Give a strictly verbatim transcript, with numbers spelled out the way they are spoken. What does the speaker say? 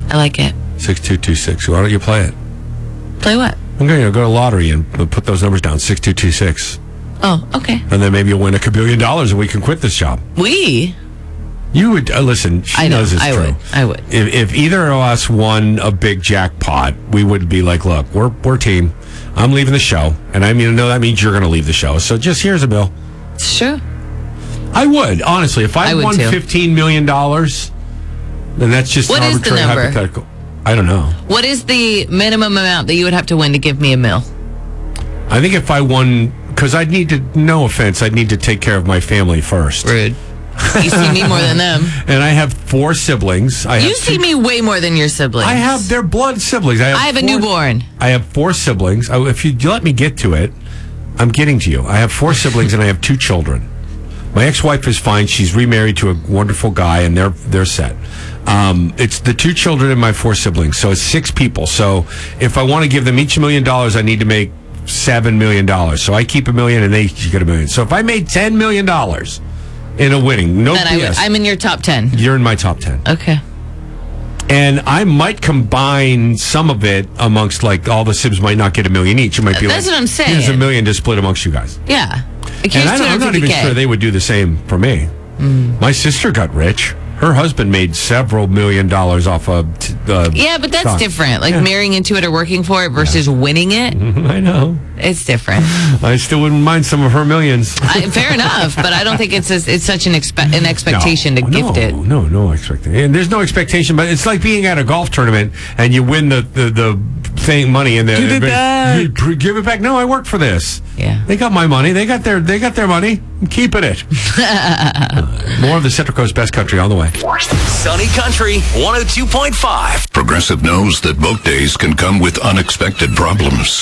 I like it. six two two six. Why don't you play it? Play what? I'm going to go to lottery and put those numbers down. six two two six. Oh, okay. And then maybe you'll win a kabillion dollars and we can quit this job. We? You would, uh, listen, she I know, knows it's I true. Would, I would. If, if either of us won a big jackpot, we would be like, look, we're we're a team. I'm leaving the show. And I mean, no, that means you're going to leave the show. So just here's a bill. Sure. I would, honestly. If I, I would won too. fifteen million dollars, then that's just what an is the arbitrary number? hypothetical. I don't know. What is the minimum amount that you would have to win to give me a mill? I think if I won, because I'd need to, no offense, I'd need to take care of my family first. Rude. You see me more than them. And I have four siblings. I You have see two, me way more than your siblings. I have their blood siblings. I have, I have a four, newborn. I have four siblings. I, if you, you let me get to it, I'm getting to you. I have four siblings and I have two children. My ex-wife is fine. She's remarried to a wonderful guy, and they're they're set. Um, it's the two children and my four siblings, so it's six people. So if I want to give them each a million dollars, I need to make seven million dollars. So I keep a million, and they each get a million. So if I made ten million dollars in a winning, no Then I B S, would, I'm in your top ten. you're in my top ten. Okay. And I might combine some of it amongst, like, all the sibs might not get a million each. It might be That's like, what I'm saying. here's a million to split amongst you guys. Yeah. Like, And here's I don't, I'm not even two hundred fifty K. sure they would do the same for me. Mm. My sister got rich. Her husband made several million dollars off of t- uh, Yeah, but that's stock. different. Like Yeah. marrying into it or working for it versus yeah. winning it. I know. It's different. I still wouldn't mind some of her millions. I, fair enough, but I don't think it's a, it's such an expe- an expectation no, to gift no, it. No, no expectation. And there's no expectation, but it's like being at a golf tournament and you win the the, the thing money and the give it back. Give it back. No, I worked for this. Yeah, they got my money. They got their they got their money. I'm keeping it. uh, more of the Central Coast Best Country on the way. Sunny Country one oh two point five. Progressive knows that boat days can come with unexpected problems.